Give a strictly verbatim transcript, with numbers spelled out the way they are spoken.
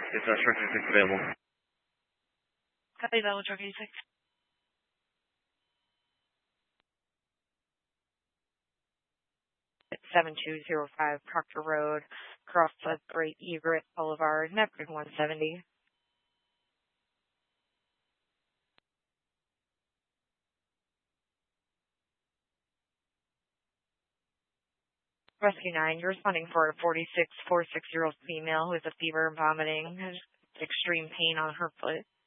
Is uh, Shark eighty-six available? Copy that with Shark eighty-six. seven two zero five Proctor Road, across the Great Egret Boulevard, Neptune one seventy. Rescue nine, you're responding for a forty-six, four six-year-old female who has a fever and vomiting, has extreme pain on her foot.